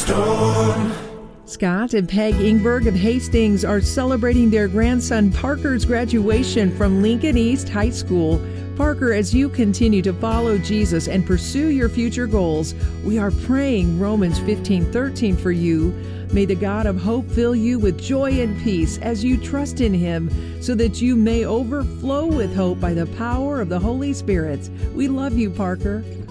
storm. Scott and Peg Ingberg of Hastings are celebrating their grandson Parker's graduation from Lincoln East High School. Parker, as you continue to follow Jesus and pursue your future goals, we are praying Romans 15:13 for you. May the God of hope fill you with joy and peace as you trust in Him, so that you may overflow with hope by the power of the Holy Spirit. We love you, Parker.